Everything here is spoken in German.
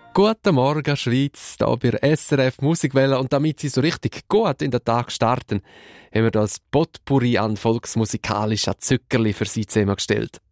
Guten Morgen, Schweiz, hier bei SRF Musikwelle. Und damit Sie so richtig gut in den Tag starten, haben wir das Potpourri an volksmusikalischen Zuckerli für Sie zusammengestellt.